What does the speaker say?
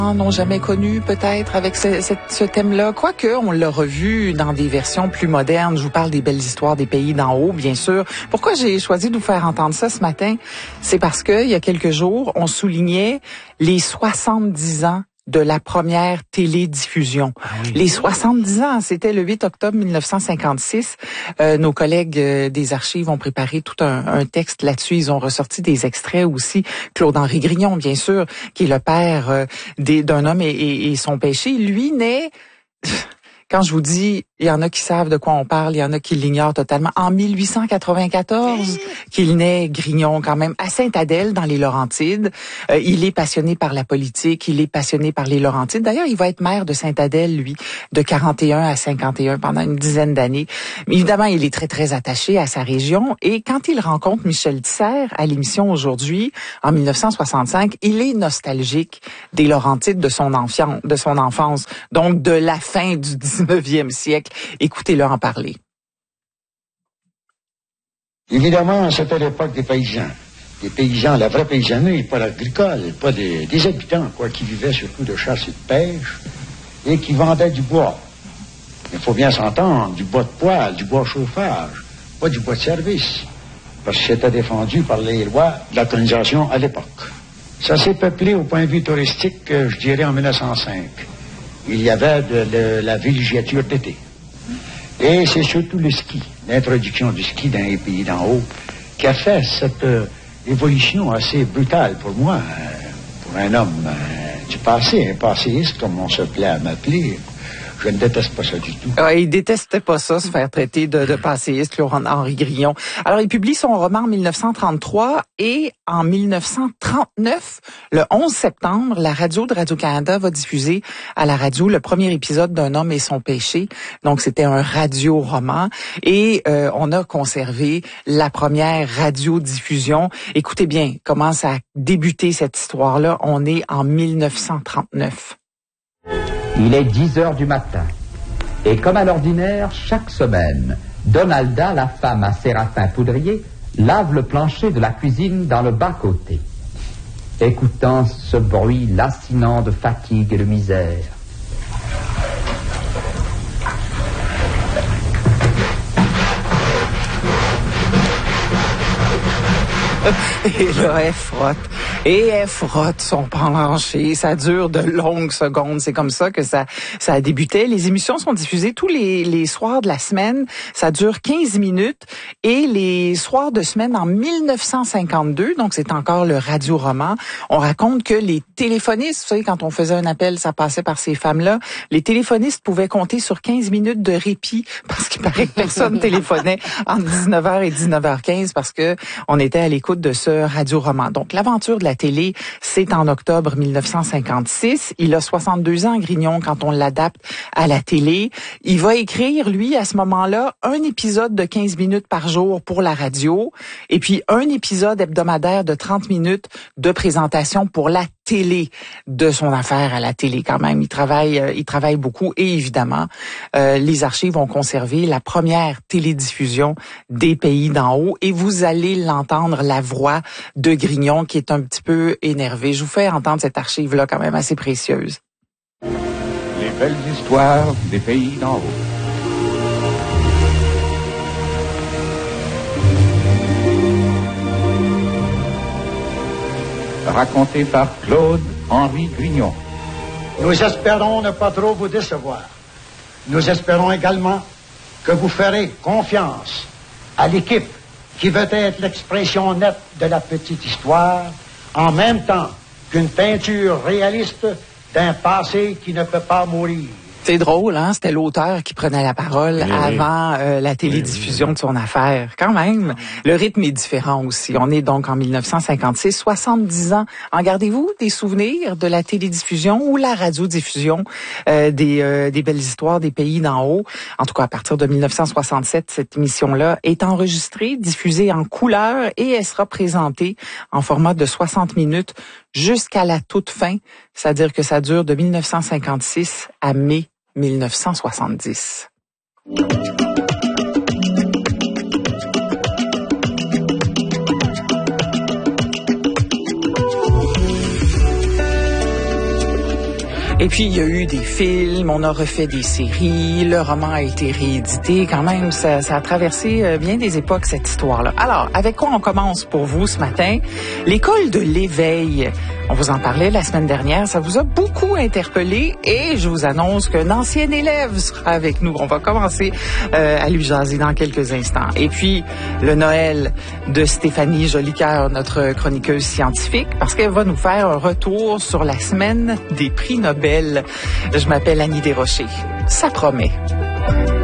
n'ont jamais connu peut-être avec ce thème-là. Quoique, on l'a revu dans des versions plus modernes. Je vous parle des belles histoires des pays d'en haut, bien sûr. Pourquoi j'ai choisi de vous faire entendre ça ce matin? C'est parce que il y a quelques jours, on soulignait les 70 ans de la première télédiffusion. Ah oui. Les 70 ans, c'était le 8 octobre 1956. Nos collègues des archives ont préparé tout un texte là-dessus. Ils ont ressorti des extraits aussi. Claude-Henri Grignon, bien sûr, qui est le père d'un homme et son péché. Lui naît... Quand je vous dis, il y en a qui savent de quoi on parle, il y en a qui l'ignorent totalement. En 1894, qu'il naît Grignon quand même à Sainte-Adèle dans les Laurentides. Il est passionné par la politique, il est passionné par les Laurentides. D'ailleurs, il va être maire de Sainte-Adèle, lui, de 41 à 51 pendant une dizaine d'années. Mais évidemment, il est très, très attaché à sa région. Et quand il rencontre Michel Tisser à l'émission Aujourd'hui, en 1965, il est nostalgique des Laurentides de son enfance. Donc, de la fin du 19e siècle. Écoutez-le en parler. Évidemment, c'était l'époque des paysans. Des paysans, la vraie paysannerie, pas l'agricole, pas des habitants, quoi, qui vivaient surtout de chasse et de pêche et qui vendaient du bois. Il faut bien s'entendre, du bois de poêle, du bois chauffage, pas du bois de service, parce que c'était défendu par les lois de la colonisation à l'époque. Ça s'est peuplé au point de vue touristique, je dirais, en 1905. Il y avait de la villégiature d'été. Et c'est surtout le ski, l'introduction du ski dans les pays d'en haut, qui a fait cette évolution assez brutale pour moi, pour un homme du passé, un passéiste, comme on se plaît à m'appeler. Je ne déteste pas ça du tout. Il détestait pas ça, se faire traiter de passéiste, Claude-Henri Grignon. Alors, il publie son roman en 1933 et en 1939, le 11 septembre, la radio de Radio-Canada va diffuser à la radio le premier épisode d'Un homme et son péché. Donc, c'était un radio-roman et on a conservé la première radiodiffusion. Écoutez bien comment ça a débuté cette histoire-là. On est en 1939. Il est 10 heures du matin. Et comme à l'ordinaire, chaque semaine, Donalda, la femme à Séraphin Poudrier, lave le plancher de la cuisine dans le bas-côté. Écoutant ce bruit lancinant de fatigue et de misère. Et là, elle frotte son plancher. Ça dure de longues secondes. C'est comme ça que ça a débuté. Les émissions sont diffusées tous les soirs de la semaine. Ça dure 15 minutes. Et les soirs de semaine en 1952, donc c'est encore le radio-roman, on raconte que les téléphonistes, vous savez, quand on faisait un appel, ça passait par ces femmes-là, les téléphonistes pouvaient compter sur 15 minutes de répit parce qu'il paraît que personne téléphonait entre 19h et 19h15 parce que on était à l'écoute de ce radio-roman. Donc, l'aventure de la télé, c'est en octobre 1956. Il a 62 ans, Grignon, quand on l'adapte à la télé. Il va écrire, lui, à ce moment-là, un épisode de 15 minutes par jour pour la radio et puis un épisode hebdomadaire de 30 minutes de présentation pour la télé, de son affaire à la télé quand même. Il travaille beaucoup et évidemment, les archives ont conservé la première télédiffusion des pays d'en haut et vous allez l'entendre, la voix de Grignon qui est un petit peu énervé. Je vous fais entendre cette archive-là quand même assez précieuse. Les belles histoires des pays d'en haut. Raconté par Claude-Henri Grignon. Nous espérons ne pas trop vous décevoir. Nous espérons également que vous ferez confiance à l'équipe qui veut être l'expression nette de la petite histoire, en même temps qu'une peinture réaliste d'un passé qui ne peut pas mourir. C'est drôle, hein? C'était l'auteur qui prenait la parole avant la télédiffusion de son affaire. Quand même, le rythme est différent aussi. On est donc en 1956, 70 ans. En gardez-vous des souvenirs de la télédiffusion ou la radiodiffusion des belles histoires des pays d'en haut? En tout cas, à partir de 1967, cette émission-là est enregistrée, diffusée en couleur et elle sera présentée en format de 60 minutes jusqu'à la toute fin. C'est-à-dire que ça dure de 1956 à mai 1970. Et puis, il y a eu des films, on a refait des séries, le roman a été réédité. Quand même, ça a traversé bien des époques, cette histoire-là. Alors, avec quoi on commence pour vous ce matin? L'école de l'éveil. On vous en parlait la semaine dernière. Ça vous a beaucoup interpellé et je vous annonce qu'un ancien élève sera avec nous. On va commencer à lui jaser dans quelques instants. Et puis, le Noël de Stéphanie Jolicoeur, notre chroniqueuse scientifique, parce qu'elle va nous faire un retour sur la semaine des prix Nobel. Je m'appelle Annie Desrochers. Ça promet.